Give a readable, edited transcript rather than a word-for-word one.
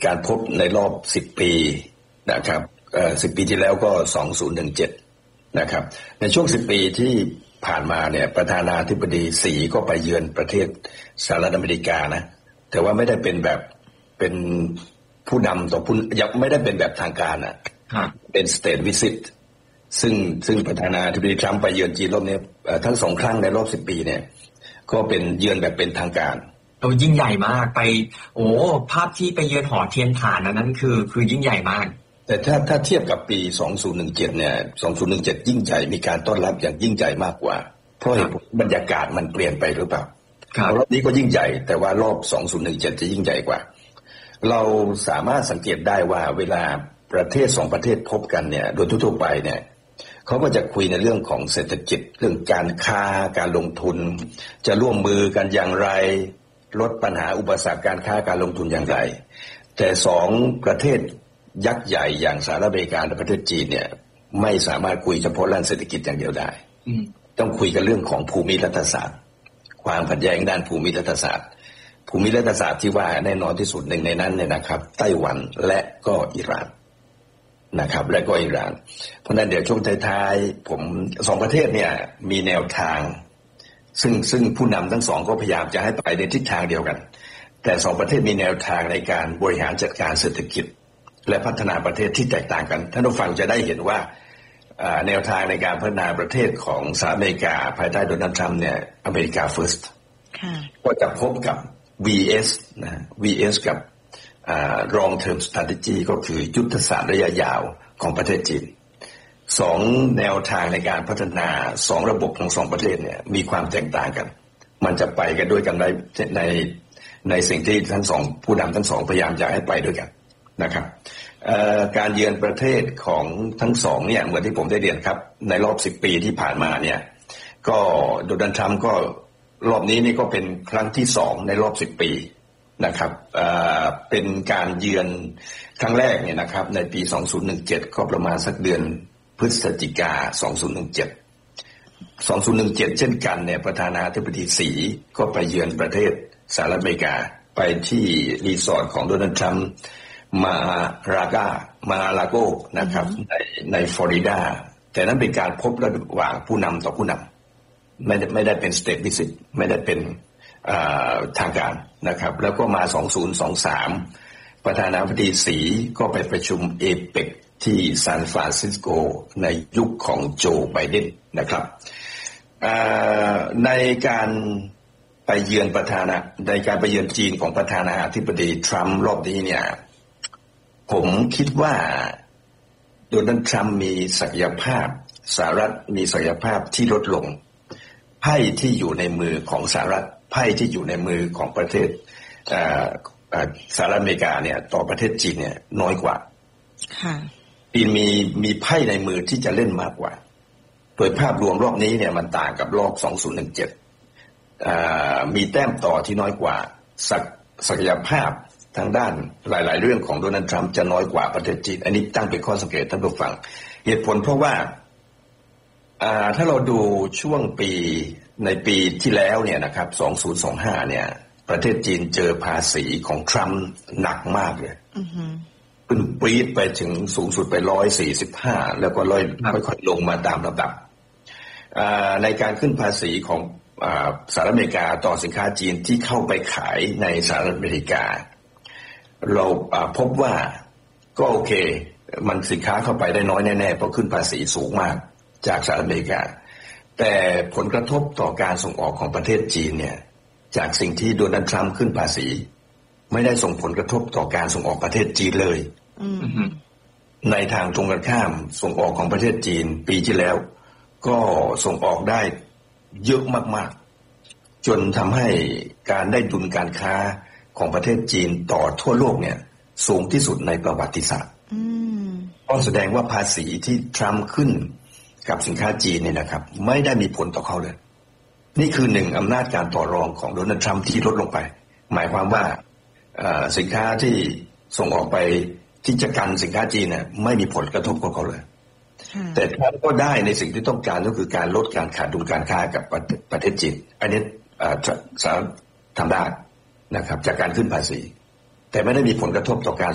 การพบในรอบ10ปีนะครับ10ปีที่แล้วก็2017นะครับในช่วง10ปีที่ผ่านมาเนี่ยประธานาธิบดีสีก็ไปเยือนประเทศสหรัฐอเมริกานะแต่ว่าไม่ได้เป็นแบบเป็นผู้นำต่อผู้ยังไม่ได้เป็นแบบทางการอ่ะเป็นสเตทวิสิตซึ่งประธานาธิบดีทรัมป์ไปเยือนจีนรอบนี้ทั้ง2ครั้งในรอบ10ปีเนี่ยก็เป็นเยือนแบบเป็นทางการยิ่งใหญ่มากไปภาพที่ไปเยือนหอเทียนฐานนั้นคือยิ่งใหญ่มากแต่ถ้าเทียบกับปี2017เนี่ย2017ยิ่งใหญ่มีการต้อนรับอย่างยิ่งใหญ่มากกว่าเพราะบรรยากาศมันเปลี่ยนไปหรือเปล่ารอบนี้ก็ยิ่งใหญ่แต่ว่ารอบ2017จะยิ่งใหญ่กว่าเราสามารถสังเกตได้ว่าเวลาประเทศ2ประเทศพบกันเนี่ยโดยทั่วไปเนี่ยเขาก็จะคุยในเรื่องของเศรษฐกิจเรื่องการค้าการลงทุนจะร่วมมือกันอย่างไรลดปัญหาอุปสรรคการค้าการลงทุนอย่างไรแต่2ประเทศยักษ์ใหญ่อย่างสหรัฐอเมริกาและประเทศจีนเนี่ยไม่สามารถคุยเฉพาะเรื่องเศรษฐกิจอย่างเดียวได้ต้องคุยกันเรื่องของภูมิรัฐศาสตร์ความขัดแย้งด้านภูมิรัฐศาสตร์ภูมิรัฐศาสตร์ที่ว่าแน่นอนที่สุดหนึ่งในนั้นเนี่ยนะครับไต้หวันและก็อิหร่านนะครับและก็อิหร่านเพราะนั้นเดี๋ยวช่วงท้ายๆผม2ประเทศเนี่ยมีแนวทางซึ่งผู้นำทั้งสองก็พยายามจะให้ไปในทิศทางเดียวกันแต่2ประเทศมีแนวทางในการบริหารจัดการเศรษฐกิจและพัฒนาประเทศที่แตกต่างกันท่านผู้ฟังจะได้เห็นว่าแนวทางในการพัฒนาประเทศของสหรัฐอเมริกาภายใต้โดนัลด์ทรัมป์เนี่ยอเมริกา first ก็จะพบกับ VS นะ VS กับlong term strategy ก็คือยุทธศาสตร์ระยะยาวของประเทศจีน2แนวทางในการพัฒนา2ระบบของ2ประเทศเนี่ยมีความแตกต่างกันมันจะไปกันด้วยกันในสิ่งที่ทั้งสองผู้นำทั้งสองพยายามจะให้ไปด้วยกันนะครับการเยือนประเทศของทั้งสองเนี่ยเหมือนที่ผมได้เรียนครับในรอบ10ปีที่ผ่านมาเนี่ยก็โดนัลด์ทรัมป์ก็รอบนี้นี่ก็เป็นครั้งที่2ในรอบ10ปีนะครับเป็นการเยือนครั้งแรกเนี่ยนะครับในปี2017ก็ประมาณสักเดือนพฤศจิกา2017เช่นกันเนี่ยประธานาธิบดีสีก็ไปเยือนประเทศสหรัฐอเมริกาไปที่รีสอร์ทของโดนัลด์ทรัมป์มาลาโกนะครับในฟลอริดาแต่นั้นเป็นการพบระหว่างผู้นำต่อผู้นำไม่ได้เป็นสเตทวิสิตไม่ได้เป็นทางการนะครับแล้วก็มา2023ประธานาธิบดีสีก็ไปประชุมเอเปกที่ซานฟรานซิสโกในยุคของโจไบเดนนะครับในการไปเยือนจีนของประธานาธิบดีทรัมป์รอบนี้เนี่ยผมคิดว่าโดนัลด์ทรัมป์มีศักยภาพสหรัฐมีศักยภาพที่ลดลงไพ่ที่อยู่ในมือของสหรัฐไพ่ที่อยู่ในมือของประเทศสหรัฐอเมริกาเนี่ยต่อประเทศจีนเนี่ยน้อยกว่าจีนมีไพ่ในมือที่จะเล่นมากกว่าโดยภาพรวมรอบนี้เนี่ยมันต่างกับรอบ2017มีแต้มต่อที่น้อยกว่าศักยภาพทางด้านหลายๆเรื่องของโดนัลด์ทรัมป์จะน้อยกว่าประเทศจีนอันนี้ตั้งเป็นข้อสังเกตท่านผู้ฟังเหตุผลเพราะว่าถ้าเราดูช่วงในปีที่แล้วเนี่ยนะครับ2025เนี่ยประเทศจีนเจอภาษีของทรัมป์หนักมากเลยขึ้นปรี๊ดไปถึงสูงสุดไป145แล้วก็ค่อยๆลงมาตามลำดับในการขึ้นภาษีของสหรัฐอเมริกาต่อสินค้าจีนที่เข้าไปขายในสหรัฐอเมริกาเราพบว่าก็โอเคมันสินค้าเข้าไปได้น้อยแน่ๆเพราะขึ้นภาษีสูงมากจากสหรัฐอเมริกาแต่ผลกระทบต่อการส่งออกของประเทศจีนเนี่ยจากสิ่งที่โดนัลด์ทรัมป์ขึ้นภาษีไม่ได้ส่งผลกระทบต่อการส่งออกประเทศจีนเลยในทางตรงกันข้ามส่งออกของประเทศจีนปีที่แล้วก็ส่งออกได้เยอะมากๆจนทำให้การได้ดุลการค้าของประเทศจีนต่อทั่วโลกเนี่ยสูงที่สุดในประวัติศาสตร์ก็แสดงว่าภาษีที่ทรัมป์ขึ้นกับสินค้าจีนเนี่ยนะครับไม่ได้มีผลต่อเขาเลยนี่คือหนึ่งอำนาจการต่อรองของโดนัลด์ทรัมป์ที่ลดลงไปหมายความว่าสินค้าที่ส่งออกไปที่จะกันสินค้าจีนเนี่ยไม่มีผลกระทบกับเขาเลยแต่ทรัมป์ก็ได้ในสิ่งที่ต้องการก็คือการลดการขาดดุลการค้ากับประเทศจีนอันนี้สหรัฐทำได้นะครับจากการขึ้นภาษีแต่ไม่ได้มีผลกระทบต่อการ